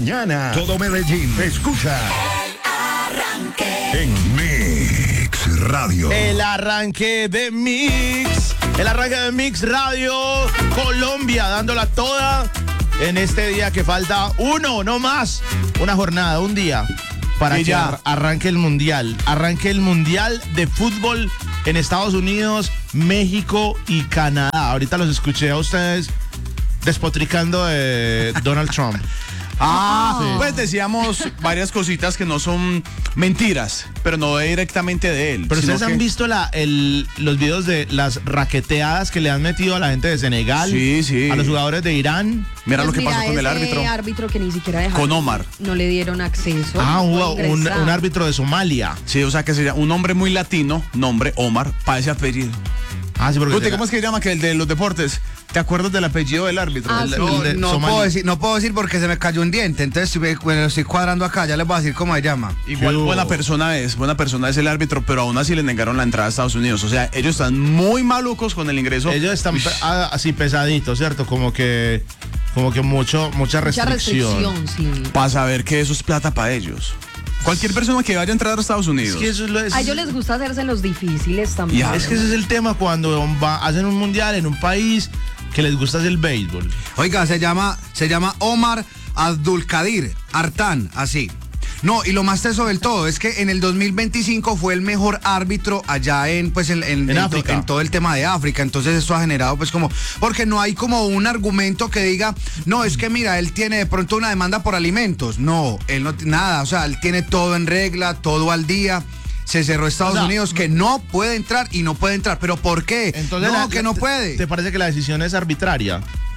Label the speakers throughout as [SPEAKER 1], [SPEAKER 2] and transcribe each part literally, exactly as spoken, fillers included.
[SPEAKER 1] Mañana, todo Medellín escucha
[SPEAKER 2] El Arranque
[SPEAKER 1] en Mix Radio.
[SPEAKER 3] El arranque de Mix. El arranque de Mix Radio Colombia, dándola toda en este día que falta uno, no más. Una jornada, un día para
[SPEAKER 4] y
[SPEAKER 3] que
[SPEAKER 4] ya
[SPEAKER 3] ar- arranque el mundial. Arranque el mundial de fútbol en Estados Unidos, México y Canadá. Ahorita los escuché a ustedes despotricando de Donald Trump.
[SPEAKER 4] Ah,
[SPEAKER 3] Sí.
[SPEAKER 4] pues decíamos varias cositas que no son mentiras, pero no directamente de él.
[SPEAKER 3] Pero
[SPEAKER 4] sino
[SPEAKER 3] ustedes han
[SPEAKER 4] que-
[SPEAKER 3] visto la, el, los videos de las raqueteadas que le han metido a la gente de Senegal,
[SPEAKER 4] Sí, sí.
[SPEAKER 3] a los jugadores de Irán.
[SPEAKER 4] Mira
[SPEAKER 5] Pues
[SPEAKER 4] lo que
[SPEAKER 5] mira,
[SPEAKER 4] pasó con el
[SPEAKER 5] ese
[SPEAKER 4] árbitro.
[SPEAKER 5] árbitro que ni siquiera dejaron.
[SPEAKER 4] Con Omar.
[SPEAKER 5] No le dieron acceso.
[SPEAKER 3] Ah,
[SPEAKER 5] no
[SPEAKER 3] hubo
[SPEAKER 5] puede
[SPEAKER 3] un,
[SPEAKER 5] ingresar.
[SPEAKER 3] un árbitro de Somalia.
[SPEAKER 4] Sí, o sea que sería un nombre muy latino, nombre Omar, para ese apellido.
[SPEAKER 3] Ah, sí, porque
[SPEAKER 4] Usted,
[SPEAKER 3] se-
[SPEAKER 4] ¿cómo es que se llama? Que el de los deportes. ¿Te acuerdas del apellido del árbitro?
[SPEAKER 5] Ah,
[SPEAKER 4] El-
[SPEAKER 5] sí.
[SPEAKER 4] el
[SPEAKER 3] No,
[SPEAKER 4] de-
[SPEAKER 3] no
[SPEAKER 6] No
[SPEAKER 3] Somalia.
[SPEAKER 6] puedo, decir, no puedo decir porque se me cayó un diente, entonces estoy, bueno, lo estoy cuadrando acá, ya les voy a decir cómo se llama.
[SPEAKER 4] Igual
[SPEAKER 3] Yo-
[SPEAKER 4] buena persona es, buena persona es el árbitro, pero aún así le negaron la entrada a Estados Unidos. O sea, ellos están muy malucos con el ingreso.
[SPEAKER 3] Ellos están
[SPEAKER 4] Uy,
[SPEAKER 3] pe- ah, así pesaditos, ¿cierto? Como que, como que mucho, mucha
[SPEAKER 5] Mucha
[SPEAKER 3] restricción.
[SPEAKER 5] restricción, sí.
[SPEAKER 4] para saber que eso es plata para ellos. Cualquier persona que vaya a entrar a Estados
[SPEAKER 3] Es
[SPEAKER 4] Unidos.
[SPEAKER 3] que eso es lo es-
[SPEAKER 5] A ellos les gusta hacerse los difíciles también.
[SPEAKER 4] Ya.
[SPEAKER 3] es que ese es el tema cuando va- hacen un mundial en un país que les gusta el béisbol.
[SPEAKER 6] Oiga, se llama, se llama Omar Abdulkadir Artan, así. No, y lo más teso del todo es que en el dos mil veinticinco fue el mejor árbitro allá en pues en, en-
[SPEAKER 3] En
[SPEAKER 6] en to-
[SPEAKER 3] África.
[SPEAKER 6] en todo el tema de África. Entonces eso ha generado pues como, porque no hay como un argumento que diga, no, es que mira, él tiene de pronto una demanda por alimentos. No, él no tiene nada, o sea, él tiene todo en regla, todo al día. Se cerró Estados
[SPEAKER 3] O sea,
[SPEAKER 6] Unidos que no puede entrar y no puede entrar. ¿Pero por qué?
[SPEAKER 3] Entonces
[SPEAKER 6] no,
[SPEAKER 3] la-
[SPEAKER 6] que no
[SPEAKER 3] te-
[SPEAKER 6] puede.
[SPEAKER 3] ¿Te parece que la decisión es arbitraria?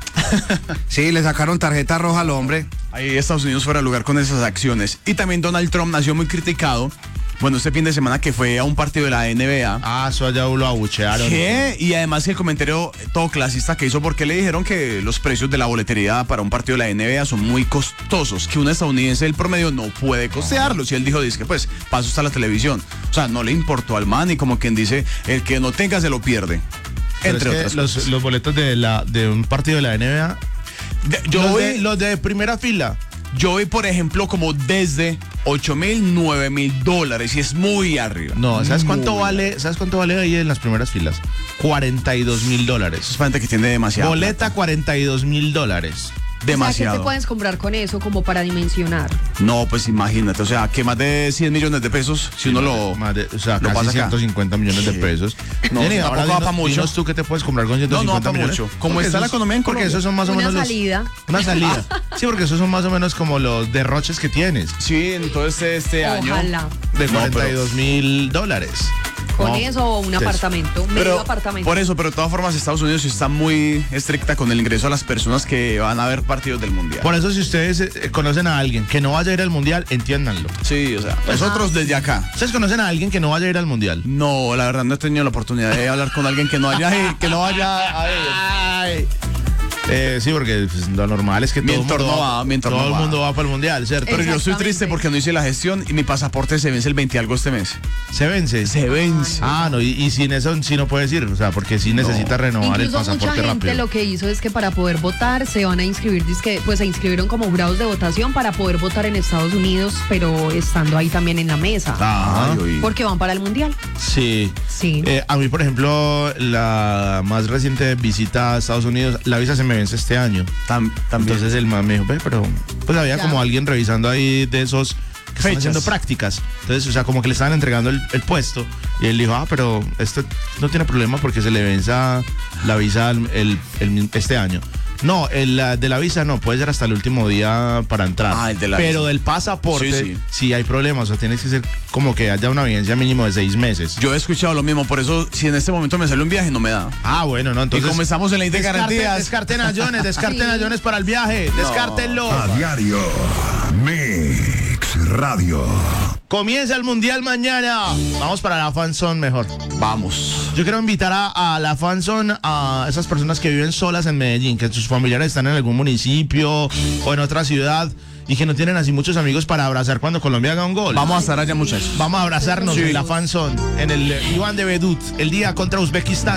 [SPEAKER 6] Sí, le sacaron tarjeta roja al hombre.
[SPEAKER 4] Ahí Estados Unidos fuera de lugar con esas acciones. Y también Donald Trump nació muy criticado. Bueno, este fin de semana que fue a un partido de la N B A.
[SPEAKER 3] Ah, eso allá lo abuchearon.
[SPEAKER 4] ¿Qué? Y además el comentario todo clasista que hizo porque le dijeron que los precios de la boletería para un partido de la N B A son muy costosos, que un estadounidense del promedio no puede costearlos. Y él dijo, dice que pues, paso está la televisión. O sea, no le importó al man y como quien dice, el que no tenga se lo pierde.
[SPEAKER 3] Pero
[SPEAKER 4] Entre
[SPEAKER 3] es que
[SPEAKER 4] otras
[SPEAKER 3] los,
[SPEAKER 4] cosas.
[SPEAKER 3] los boletos de, la, de un partido de la N B A,
[SPEAKER 4] De- yo,
[SPEAKER 3] los,
[SPEAKER 4] voy,
[SPEAKER 3] de, los de primera fila.
[SPEAKER 4] yo voy, por ejemplo, como desde ocho mil, nueve mil dólares y es muy arriba.
[SPEAKER 3] No, ¿sabes cuánto
[SPEAKER 4] Muy
[SPEAKER 3] vale? ¿Sabes cuánto vale ahí en las primeras filas? cuarenta y dos mil
[SPEAKER 4] Eso
[SPEAKER 3] dólares.
[SPEAKER 4] es para gente que tiene demasiado.
[SPEAKER 3] Boleta cuarenta y dos mil dólares.
[SPEAKER 5] O sea, ¿qué
[SPEAKER 4] Demasiado.
[SPEAKER 5] te puedes comprar con eso como para dimensionar?
[SPEAKER 4] No, pues imagínate, o sea, que más de cien millones de pesos, si uno lo...
[SPEAKER 3] Más de- o sea,
[SPEAKER 4] lo
[SPEAKER 3] casi
[SPEAKER 4] pasa acá.
[SPEAKER 3] ciento cincuenta millones de
[SPEAKER 4] Sí.
[SPEAKER 3] pesos.
[SPEAKER 4] No,
[SPEAKER 3] Jenny,
[SPEAKER 4] tampoco
[SPEAKER 3] ahora
[SPEAKER 4] va
[SPEAKER 3] dinos,
[SPEAKER 4] pa' mucho.
[SPEAKER 3] dinos tú qué te puedes comprar con ciento
[SPEAKER 4] No, no va
[SPEAKER 3] cincuenta
[SPEAKER 4] pa'
[SPEAKER 3] millones.
[SPEAKER 4] mucho. Como
[SPEAKER 3] Porque
[SPEAKER 4] está la
[SPEAKER 3] esos-
[SPEAKER 4] economía en
[SPEAKER 3] Porque
[SPEAKER 4] Colombia.
[SPEAKER 3] esos son más o
[SPEAKER 5] Una
[SPEAKER 3] menos los-
[SPEAKER 5] salida.
[SPEAKER 3] Una salida. Sí, porque esos son más o menos como los derroches que tienes.
[SPEAKER 4] Sí, entonces este año...
[SPEAKER 5] Ojalá.
[SPEAKER 3] De
[SPEAKER 4] No,
[SPEAKER 3] cuarenta y dos mil dólares.
[SPEAKER 5] Con
[SPEAKER 3] No,
[SPEAKER 5] eso o un
[SPEAKER 3] es-
[SPEAKER 5] apartamento, medio
[SPEAKER 4] Pero,
[SPEAKER 5] apartamento.
[SPEAKER 4] por eso, pero de todas formas Estados Unidos sí está muy estricta con el ingreso a las personas que van a ver partidos del Mundial.
[SPEAKER 3] Por eso si ustedes eh, conocen a alguien que no vaya a ir al mundial, entiéndanlo.
[SPEAKER 4] Sí, o sea, nosotros desde acá.
[SPEAKER 3] ¿Ustedes conocen a alguien que no vaya a ir al mundial?
[SPEAKER 4] No, la verdad no he tenido la oportunidad de hablar con alguien que no haya, que no vaya a ver.
[SPEAKER 3] Ay. Eh, sí, porque pues, lo normal es que
[SPEAKER 4] Mi
[SPEAKER 3] todo, el
[SPEAKER 4] entorno
[SPEAKER 3] mundo
[SPEAKER 4] va, mi entorno
[SPEAKER 3] todo el
[SPEAKER 4] va.
[SPEAKER 3] mundo va para el mundial, ¿cierto?
[SPEAKER 4] Pero yo estoy
[SPEAKER 5] Exactamente.
[SPEAKER 4] triste porque no hice la gestión y mi pasaporte se vence el veinte de algo este mes.
[SPEAKER 3] Se vence.
[SPEAKER 4] Se vence.
[SPEAKER 3] Ah, no, y, y sin eso sí no puedes ir, o sea, porque sí necesita renovar el
[SPEAKER 5] Incluso mucha
[SPEAKER 3] pasaporte
[SPEAKER 5] gente
[SPEAKER 3] rápido.
[SPEAKER 5] lo que hizo es que para poder votar se van a inscribir, dizque, pues se inscribieron como jurados de votación para poder votar en Estados Unidos, pero estando ahí también en la mesa.
[SPEAKER 3] Ah,
[SPEAKER 4] Ay, oí.
[SPEAKER 5] Porque van para el mundial.
[SPEAKER 3] sí.
[SPEAKER 5] Sí.
[SPEAKER 3] Eh, a mí, por ejemplo, la más reciente visita a Estados Unidos, la visa se me vence este año.
[SPEAKER 4] Tam- también.
[SPEAKER 3] Entonces el man me dijo, ve, pero pues había
[SPEAKER 5] Ya.
[SPEAKER 3] como alguien revisando ahí de esos que están
[SPEAKER 4] Fechas.
[SPEAKER 3] haciendo prácticas. Entonces, o sea, como que le estaban entregando el, el puesto. Y él dijo, ah, pero esto no tiene problema porque se le venza la visa el, el- el- este año. No, el la de la visa no, puede ser hasta el último día para entrar.
[SPEAKER 4] Ah, el de la
[SPEAKER 3] pero
[SPEAKER 4] visa.
[SPEAKER 3] del pasaporte,
[SPEAKER 4] Sí,
[SPEAKER 3] sí,
[SPEAKER 4] sí.
[SPEAKER 3] hay problemas. O sea, tienes que ser como que haya una vigencia mínimo de seis meses.
[SPEAKER 4] Yo he escuchado lo mismo, por eso si en este momento me sale un viaje no me da.
[SPEAKER 3] Ah, bueno, no, entonces.
[SPEAKER 4] y como estamos en la ley de
[SPEAKER 3] descarten-
[SPEAKER 4] garantías.
[SPEAKER 3] Descarten a Jones, descarten a
[SPEAKER 5] Sí.
[SPEAKER 3] Jones para el viaje. Descártenlo.
[SPEAKER 1] A diario, Mix Radio.
[SPEAKER 3] Comienza el mundial mañana. Vamos para la fanzone mejor.
[SPEAKER 4] Vamos.
[SPEAKER 3] Yo quiero invitar a, a la fanzone a esas personas que viven solas en Medellín, que sus familiares están en algún municipio o en otra ciudad y que no tienen así muchos amigos para abrazar cuando Colombia haga un gol.
[SPEAKER 4] Vamos a estar allá, muchachos.
[SPEAKER 3] Vamos a abrazarnos
[SPEAKER 4] Sí.
[SPEAKER 3] en la fanzone, en el Iván de Bedut, el día contra Uzbekistán.